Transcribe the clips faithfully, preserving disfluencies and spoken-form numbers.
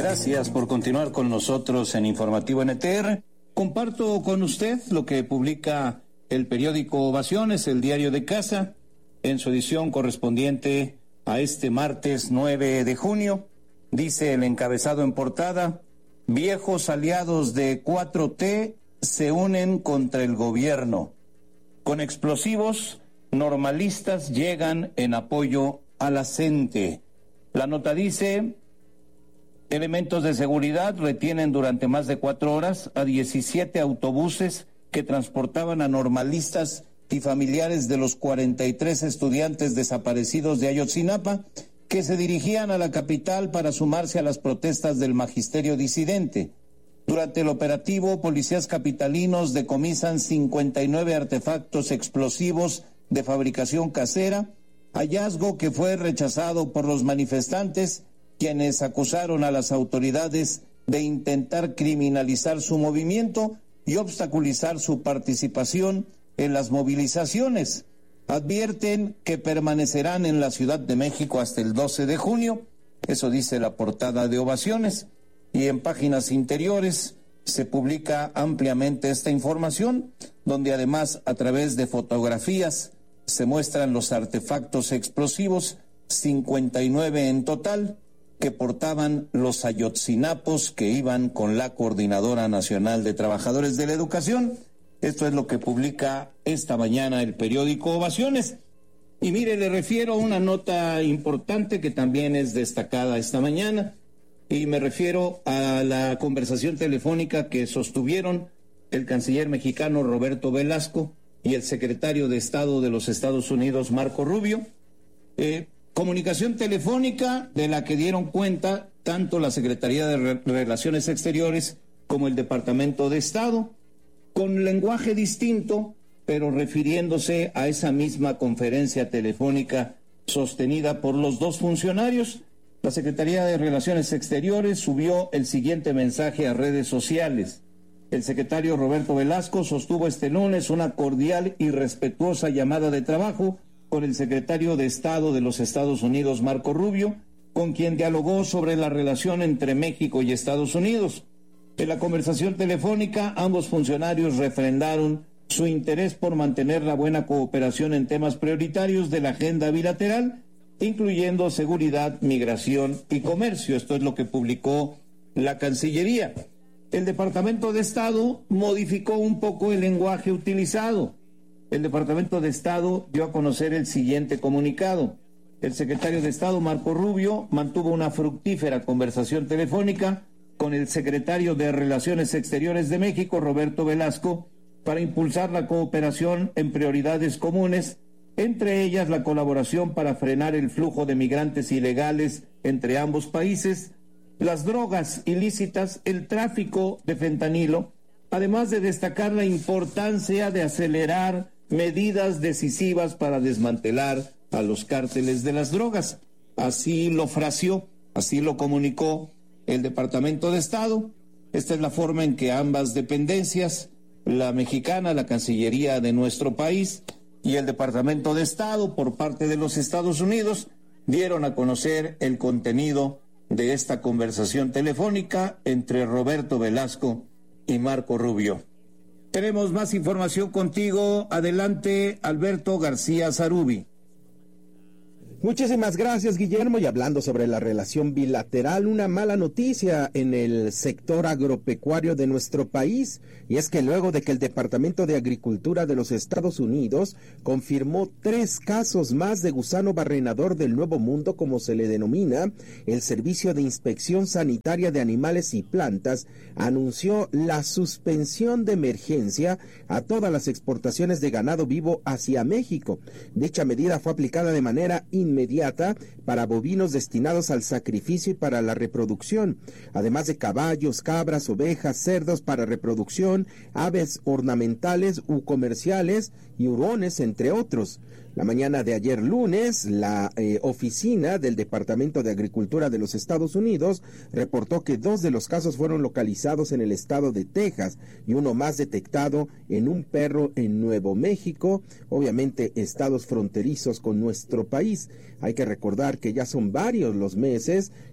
Gracias por continuar con nosotros en Informativo N T R. Comparto con usted lo que publica el periódico Ovaciones, el diario de casa, en su edición correspondiente a este martes nueve de junio. Dice el encabezado en portada: viejos aliados de cuatro T se unen contra el gobierno. Con explosivos, normalistas llegan en apoyo a la C E N T E. La nota dice: elementos de seguridad retienen durante más de cuatro horas a diecisiete autobuses que transportaban a normalistas y familiares de los cuarenta y tres estudiantes desaparecidos de Ayotzinapa que se dirigían a la capital para sumarse a las protestas del magisterio disidente. Durante el operativo, policías capitalinos decomisan cincuenta y nueve artefactos explosivos de fabricación casera, hallazgo que fue rechazado por los manifestantes, quienes acusaron a las autoridades de intentar criminalizar su movimiento y obstaculizar su participación en las movilizaciones. Advierten que permanecerán en la Ciudad de México hasta el doce de junio, eso dice la portada de Ovaciones, y en páginas interiores se publica ampliamente esta información, donde además a través de fotografías se muestran los artefactos explosivos, cincuenta y nueve en total, que portaban los ayotzinapos que iban con la Coordinadora Nacional de Trabajadores de la Educación. Esto es lo que publica esta mañana el periódico Ovaciones. Y mire, le refiero a una nota importante que también es destacada esta mañana, y me refiero a la conversación telefónica que sostuvieron el canciller mexicano Roberto Velasco y el secretario de Estado de los Estados Unidos, Marco Rubio. Eh, Comunicación telefónica de la que dieron cuenta tanto la Secretaría de Re- Relaciones Exteriores como el Departamento de Estado, con lenguaje distinto, pero refiriéndose a esa misma conferencia telefónica sostenida por los dos funcionarios. La Secretaría de Relaciones Exteriores subió el siguiente mensaje a redes sociales. El secretario Roberto Velasco sostuvo este lunes una cordial y respetuosa llamada de trabajo con el secretario de Estado de los Estados Unidos, Marco Rubio, con quien dialogó sobre la relación entre México y Estados Unidos. En la conversación telefónica, ambos funcionarios refrendaron su interés por mantener la buena cooperación en temas prioritarios de la agenda bilateral, incluyendo seguridad, migración y comercio. Esto es lo que publicó la Cancillería. El Departamento de Estado modificó un poco el lenguaje utilizado. El Departamento de Estado dio a conocer el siguiente comunicado. El secretario de Estado, Marco Rubio, mantuvo una fructífera conversación telefónica con el secretario de Relaciones Exteriores de México, Roberto Velasco, para impulsar la cooperación en prioridades comunes, entre ellas la colaboración para frenar el flujo de migrantes ilegales entre ambos países, las drogas ilícitas, el tráfico de fentanilo, además de destacar la importancia de acelerar medidas decisivas para desmantelar a los cárteles de las drogas. Así lo fraseó, así lo comunicó el Departamento de Estado. Esta es la forma en que ambas dependencias, la mexicana, la Cancillería de nuestro país, y el Departamento de Estado por parte de los Estados Unidos, dieron a conocer el contenido de esta conversación telefónica entre Roberto Velasco y Marco Rubio. Tenemos más información contigo. Adelante, Alberto García Zarubi. Muchísimas gracias, Guillermo. Y hablando sobre la relación bilateral, una mala noticia en el sector agropecuario de nuestro país, y es que luego de que el Departamento de Agricultura de los Estados Unidos confirmó tres casos más de gusano barrenador del Nuevo Mundo, como se le denomina, el Servicio de Inspección Sanitaria de Animales y Plantas anunció la suspensión de emergencia a todas las exportaciones de ganado vivo hacia México. Dicha medida fue aplicada de manera inmediata inmediata para bovinos destinados al sacrificio y para la reproducción, además de caballos, cabras, ovejas, cerdos para reproducción, aves ornamentales u comerciales y hurones, entre otros. La mañana de ayer lunes, la eh, oficina del Departamento de Agricultura de los Estados Unidos reportó que dos de los casos fueron localizados en el estado de Texas y uno más detectado en un perro en Nuevo México, obviamente estados fronterizos con nuestro país. Hay que recordar que ya son varios los meses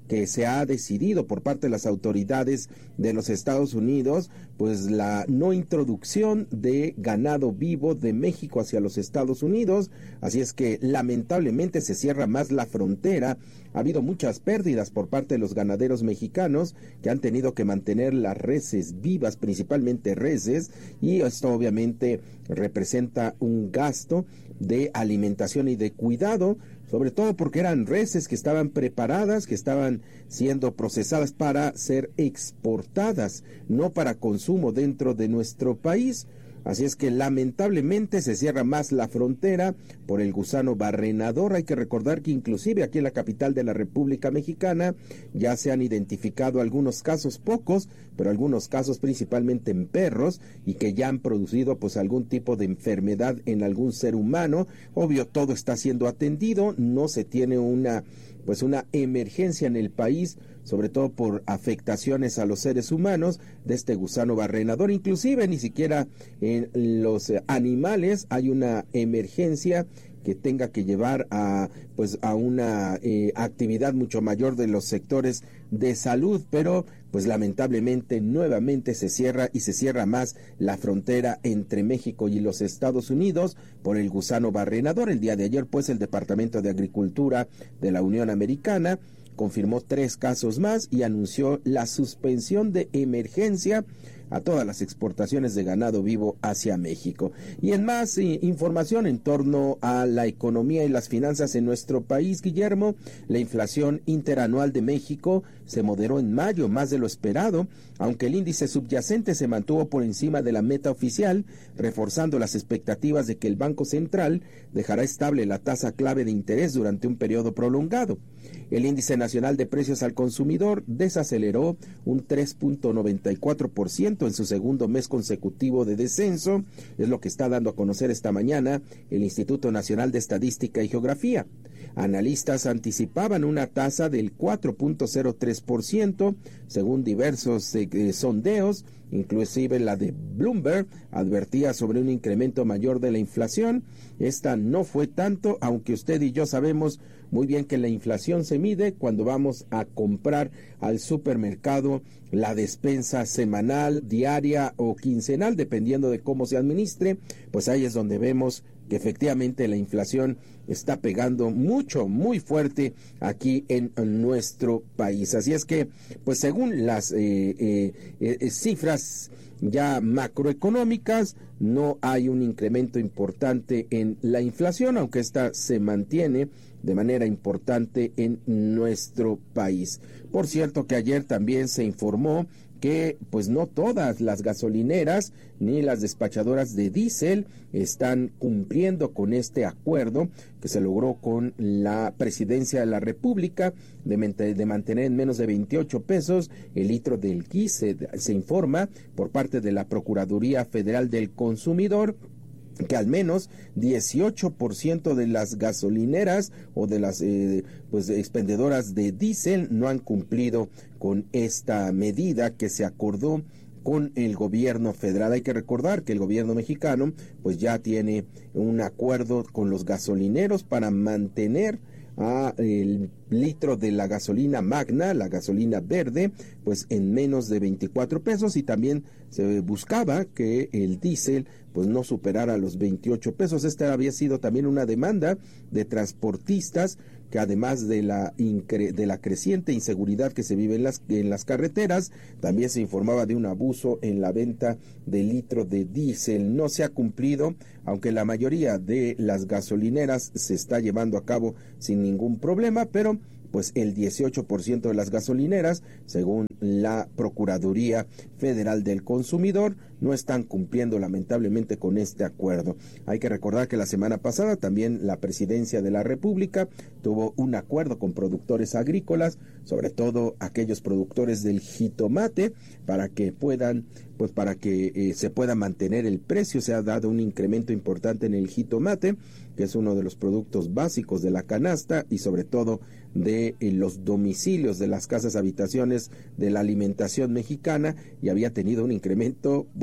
que se ha decidido por parte de las autoridades de los Estados Unidos, pues la no introducción de ganado vivo de México hacia los Estados Unidos. Así es que lamentablemente se cierra más la frontera. Ha habido muchas pérdidas por parte de los ganaderos mexicanos que han tenido que mantener las reses vivas, principalmente reses, y esto obviamente representa un gasto de alimentación y de cuidado, sobre todo porque eran reses que estaban preparadas, que estaban siendo procesadas para ser exportadas, no para consumo dentro de nuestro país. Así es que lamentablemente se cierra más la frontera por el gusano barrenador. Hay que recordar que inclusive aquí en la capital de la República Mexicana ya se han identificado algunos casos, pocos, pero algunos casos principalmente en perros, y que ya han producido pues algún tipo de enfermedad en algún ser humano. Obvio, todo está siendo atendido, no se tiene una pues una emergencia en el país, sobre todo por afectaciones a los seres humanos de este gusano barrenador. Inclusive ni siquiera en los animales hay una emergencia que tenga que llevar a pues a una eh, actividad mucho mayor de los sectores de salud, pero pues lamentablemente nuevamente se cierra y se cierra más la frontera entre México y los Estados Unidos por el gusano barrenador. El día de ayer pues el Departamento de Agricultura de la Unión Americana confirmó tres casos más y anunció la suspensión de emergencia a todas las exportaciones de ganado vivo hacia México. Y en más eh, información en torno a la economía y las finanzas en nuestro país, Guillermo, la inflación interanual de México se moderó en mayo más de lo esperado, aunque el índice subyacente se mantuvo por encima de la meta oficial, reforzando las expectativas de que el Banco Central dejará estable la tasa clave de interés durante un periodo prolongado. El índice nacional de precios al consumidor desaceleró un tres punto noventa y cuatro por ciento en su segundo mes consecutivo de descenso, es lo que está dando a conocer esta mañana el Instituto Nacional de Estadística y Geografía. Analistas anticipaban una tasa del cuatro punto cero tres por ciento, según diversos eh, sondeos, inclusive la de Bloomberg advertía sobre un incremento mayor de la inflación. Esta no fue tanto, aunque usted y yo sabemos muy bien que la inflación se mide cuando vamos a comprar al supermercado la despensa semanal, diaria o quincenal, dependiendo de cómo se administre. Pues ahí es donde vemos que efectivamente la inflación está pegando mucho, muy fuerte aquí en nuestro país. Así es que, pues según las eh, eh, eh, cifras ya macroeconómicas, no hay un incremento importante en la inflación, aunque esta se mantiene de manera importante en nuestro país. Por cierto que ayer también se informó que pues no todas las gasolineras ni las despachadoras de diésel están cumpliendo con este acuerdo que se logró con la Presidencia de la República de, de mantener en menos de veintiocho pesos el litro del diésel. Se, se informa por parte de la Procuraduría Federal del Consumidor que al menos dieciocho por ciento de las gasolineras o de las eh, pues expendedoras de diésel no han cumplido con esta medida que se acordó con el gobierno federal. Hay que recordar que el gobierno mexicano pues ya tiene un acuerdo con los gasolineros para mantener a el litro de la gasolina magna, la gasolina verde, pues en menos de veinticuatro pesos, y también se buscaba que el diésel pues no superara los veintiocho pesos. Esta había sido también una demanda de transportistas, que además de la incre- de la creciente inseguridad que se vive en las en las carreteras, también se informaba de un abuso en la venta de litro de diésel. No se ha cumplido, aunque la mayoría de las gasolineras se está llevando a cabo sin ningún problema, pero pues el dieciocho por ciento de las gasolineras, según la Procuraduría Federal del Consumidor, no están cumpliendo lamentablemente con este acuerdo. Hay que recordar que la semana pasada también la Presidencia de la República tuvo un acuerdo con productores agrícolas, sobre todo aquellos productores del jitomate, para que puedan, pues para que eh, se pueda mantener el precio. Se ha dado un incremento importante en el jitomate, que es uno de los productos básicos de la canasta y sobre todo de eh, los domicilios de las casas habitaciones de la alimentación mexicana, y había tenido un incremento, bueno,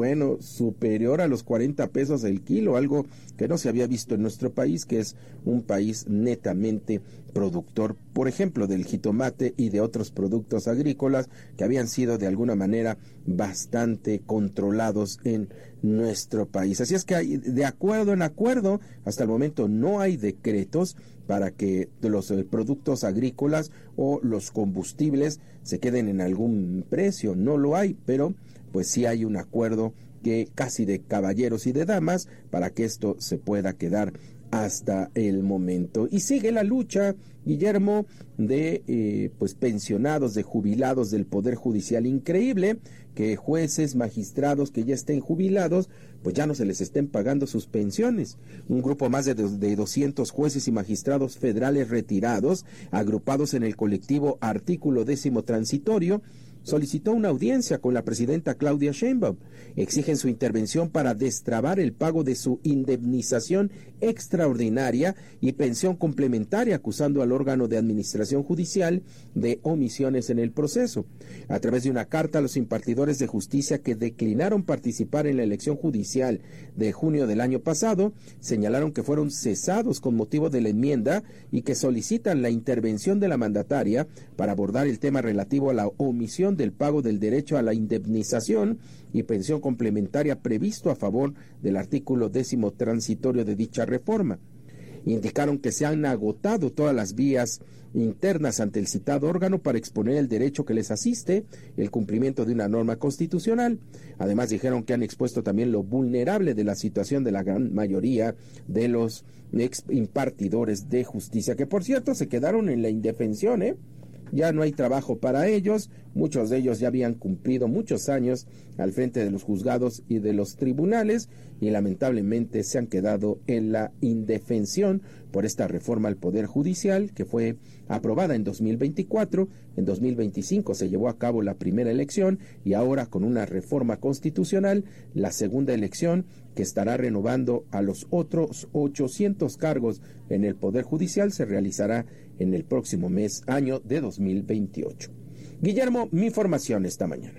bueno, superior a los cuarenta pesos el kilo, algo que no se había visto en nuestro país, que es un país netamente productor, por ejemplo, del jitomate y de otros productos agrícolas que habían sido de alguna manera bastante controlados en nuestro país. Así es que hay, de acuerdo en acuerdo, hasta el momento no hay decretos para que los eh, productos agrícolas o los combustibles se queden en algún precio, no lo hay, pero pues sí hay un acuerdo que casi de caballeros y de damas para que esto se pueda quedar hasta el momento. Y sigue la lucha, Guillermo, de eh, pues pensionados, de jubilados del Poder Judicial. Increíble que jueces, magistrados que ya estén jubilados, pues ya no se les estén pagando sus pensiones. Un grupo más de, de doscientos jueces y magistrados federales retirados, agrupados en el colectivo Artículo Décimo Transitorio, solicitó una audiencia con la presidenta Claudia Sheinbaum. Exigen su intervención para destrabar el pago de su indemnización extraordinaria y pensión complementaria, acusando al órgano de administración judicial de omisiones en el proceso. A través de una carta, los impartidores de justicia que declinaron participar en la elección judicial de junio del año pasado señalaron que fueron cesados con motivo de la enmienda y que solicitan la intervención de la mandataria para abordar el tema relativo a la omisión del pago del derecho a la indemnización y pensión complementaria previsto a favor del artículo décimo transitorio de dicha reforma. Indicaron que se han agotado todas las vías internas ante el citado órgano para exponer el derecho que les asiste, el cumplimiento de una norma constitucional. Además dijeron que han expuesto también lo vulnerable de la situación de la gran mayoría de los ex impartidores de justicia, que por cierto se quedaron en la indefensión, ¿eh? Ya no hay trabajo para ellos, muchos de ellos ya habían cumplido muchos años al frente de los juzgados y de los tribunales y lamentablemente se han quedado en la indefensión por esta reforma al Poder Judicial que fue aprobada en dos mil veinticuatro, en dos mil veinticinco se llevó a cabo la primera elección y ahora con una reforma constitucional, la segunda elección que estará renovando a los otros ochocientos cargos en el Poder Judicial se realizará en el próximo mes, año de dos mil veintiocho. Guillermo, mi información esta mañana.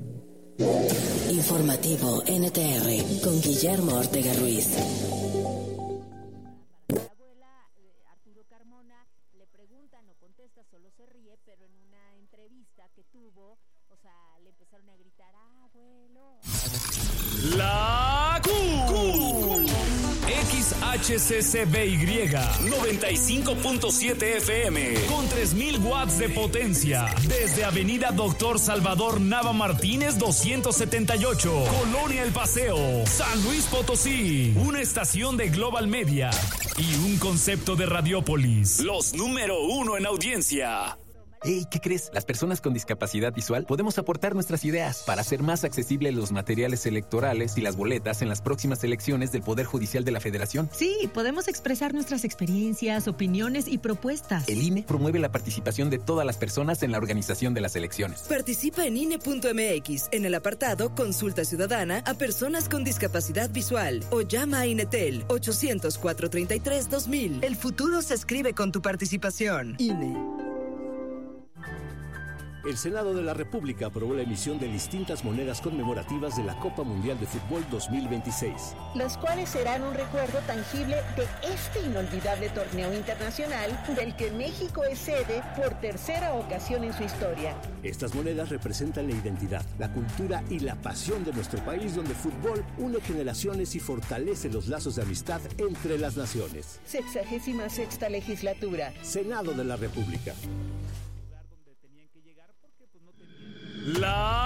Informativo N T R con Guillermo Ortega Ruiz. La abuela Arturo Carmona le pregunta, no contesta, solo se ríe, pero en una entrevista que tuvo, o sea, le empezaron a gritar, abuelo. La Q. Q. X H C C B Y noventa y cinco punto siete F M con tres mil watts de potencia desde Avenida Doctor Salvador Nava Martínez doscientos setenta y ocho, Colonia El Paseo, San Luis Potosí. Una estación de Global Media y un concepto de Radiópolis. Los número uno en audiencia. Hey, ¿qué crees? Las personas con discapacidad visual podemos aportar nuestras ideas para hacer más accesibles los materiales electorales y las boletas en las próximas elecciones del Poder Judicial de la Federación. Sí, podemos expresar nuestras experiencias, opiniones y propuestas. El I N E promueve la participación de todas las personas en la organización de las elecciones. Participa en I N E punto M X en el apartado Consulta Ciudadana a personas con discapacidad visual o llama a INETEL ochocientos, cuatrocientos treinta y tres, dos mil. El futuro se escribe con tu participación. I N E. El Senado de la República aprobó la emisión de distintas monedas conmemorativas de la Copa Mundial de Fútbol dos mil veintiséis. Las cuales serán un recuerdo tangible de este inolvidable torneo internacional del que México es sede por tercera ocasión en su historia. Estas monedas representan la identidad, la cultura y la pasión de nuestro país, donde el fútbol une generaciones y fortalece los lazos de amistad entre las naciones. Sexagésima sexta legislatura. Senado de la República. La